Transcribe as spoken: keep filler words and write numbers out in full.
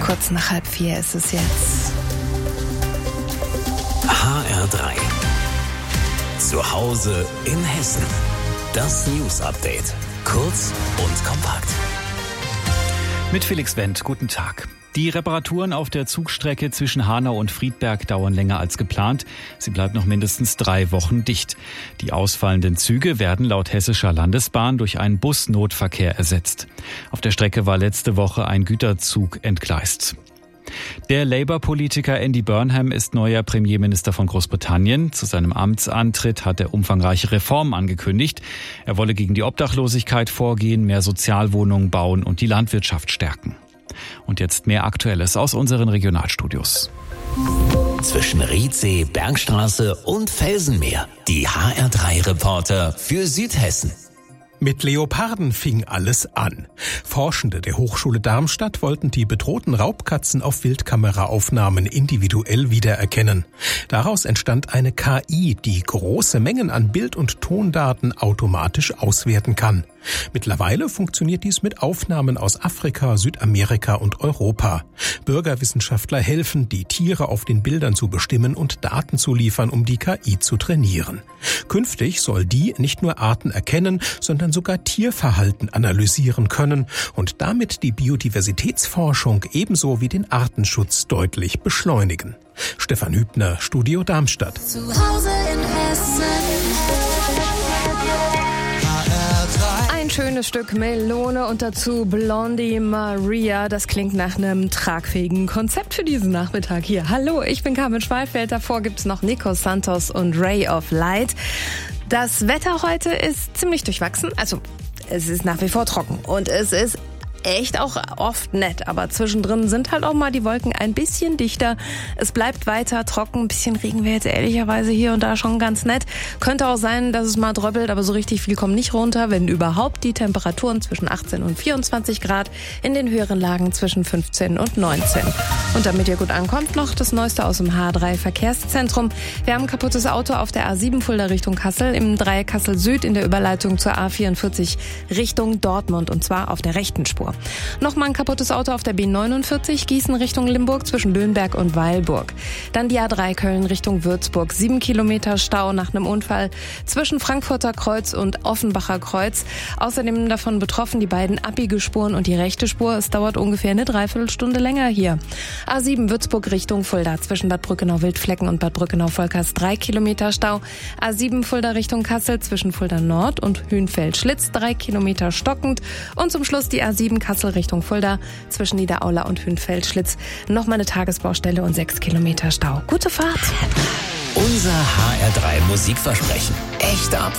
Kurz nach halb vier ist es jetzt. H R drei. Zu Hause in Hessen. Das News Update. Kurz und kompakt. Mit Felix Wendt, guten Tag. Die Reparaturen auf der Zugstrecke zwischen Hanau und Friedberg dauern länger als geplant. Sie bleibt noch mindestens drei Wochen dicht. Die ausfallenden Züge werden laut Hessischer Landesbahn durch einen Busnotverkehr ersetzt. Auf der Strecke war letzte Woche ein Güterzug entgleist. Der Labour-Politiker Andy Burnham ist neuer Premierminister von Großbritannien. Zu seinem Amtsantritt hat er umfangreiche Reformen angekündigt. Er wolle gegen die Obdachlosigkeit vorgehen, mehr Sozialwohnungen bauen und die Landwirtschaft stärken. Und jetzt mehr Aktuelles aus unseren Regionalstudios. Zwischen Riedsee, Bergstraße und Felsenmeer. Die H R drei Reporter für Südhessen. Mit Leoparden fing alles an. Forschende der Hochschule Darmstadt wollten die bedrohten Raubkatzen auf Wildkameraaufnahmen individuell wiedererkennen. Daraus entstand eine K I, die große Mengen an Bild- und Tondaten automatisch auswerten kann. Mittlerweile funktioniert dies mit Aufnahmen aus Afrika, Südamerika und Europa. Bürgerwissenschaftler helfen, die Tiere auf den Bildern zu bestimmen und Daten zu liefern, um die K I zu trainieren. Künftig soll die nicht nur Arten erkennen, sondern sogar Tierverhalten analysieren können und damit die Biodiversitätsforschung ebenso wie den Artenschutz deutlich beschleunigen. Stefan Hübner, Studio Darmstadt. Zu Hause in Hessen. Ein schönes Stück Melone und dazu Blondie Maria. Das klingt nach einem tragfähigen Konzept für diesen Nachmittag hier. Hallo, ich bin Carmen Schweifeld. Davor gibt's noch Nico Santos und Ray of Light. Das Wetter heute ist ziemlich durchwachsen. Also, es ist nach wie vor trocken und es ist echt auch oft nett, aber zwischendrin sind halt auch mal die Wolken ein bisschen dichter. Es bleibt weiter trocken, ein bisschen Regen wäre jetzt ehrlicherweise hier und da schon ganz nett. Könnte auch sein, dass es mal dröppelt, aber so richtig viel kommt nicht runter. Wenn überhaupt, die Temperaturen zwischen achtzehn und vierundzwanzig Grad, in den höheren Lagen zwischen fünfzehn und neunzehn. Und damit ihr gut ankommt, noch das Neueste aus dem H drei Verkehrszentrum. Wir haben ein kaputtes Auto auf der A sieben Fulda Richtung Kassel, im Dreieck Kassel Süd in der Überleitung zur A vierundvierzig Richtung Dortmund und zwar auf der rechten Spur. Nochmal ein kaputtes Auto auf der B neunundvierzig Gießen Richtung Limburg zwischen Löhnberg und Weilburg. Dann die A drei Köln Richtung Würzburg. Sieben Kilometer Stau nach einem Unfall zwischen Frankfurter Kreuz und Offenbacher Kreuz. Außerdem davon betroffen die beiden abbiege-Spuren und die rechte Spur. Es dauert ungefähr eine Dreiviertelstunde länger hier. A sieben Würzburg Richtung Fulda zwischen Bad Brückenau-Wildflecken und Bad Brückenau-Volkers. Drei Kilometer Stau. A sieben Fulda Richtung Kassel zwischen Fulda Nord und Hünfeld-Schlitz. Drei Kilometer stockend. Und zum Schluss die A sieben Kassel Richtung Fulda zwischen Niederaula und Hünfeld-Schlitz. Nochmal eine Tagesbaustelle und sechs Kilometer Stau. Gute Fahrt. Unser H R drei Musikversprechen. Echt ab